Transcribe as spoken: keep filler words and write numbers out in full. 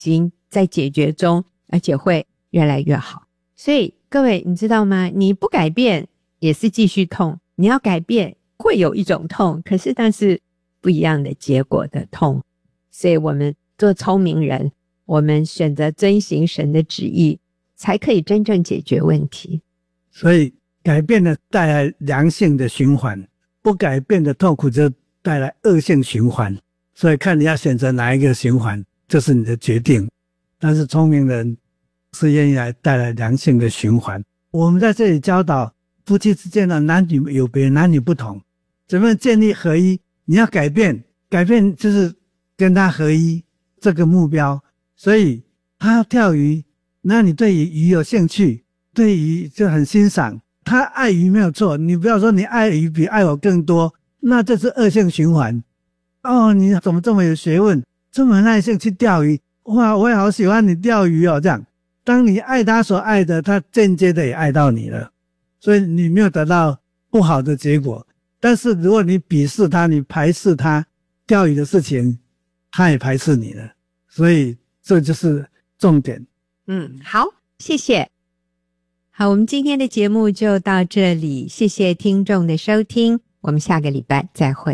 经在解决中，而且会越来越好。所以各位你知道吗，你不改变也是继续痛，你要改变会有一种痛，可是但是不一样的结果的痛。所以我们做聪明人，我们选择遵行神的旨意，才可以真正解决问题。 所以改变了带来良性的循环，不改变的痛苦就带来恶性循环。所以看你要选择哪一个循环，这是你的决定。但是聪明人是愿意来带来良性的循环。我们在这里教导夫妻之间的男女有别，男女不同，怎么样建立合一？你要改变，改变就是跟他合一这个目标。所以他要钓鱼，那你对于鱼有兴趣，对鱼就很欣赏，他爱鱼没有错，你不要说你爱鱼比爱我更多，那这是恶性循环。哦，你怎么这么有学问，这么耐性去钓鱼，哇，我也好喜欢你钓鱼哦。这样当你爱他所爱的，他间接的也爱到你了，所以你没有得到不好的结果。但是如果你鄙视他，你排斥他钓鱼的事情，他也排斥你了，所以这就是重点。 嗯，好，谢谢。好，我们今天的节目就到这里，谢谢听众的收听，我们下个礼拜再会。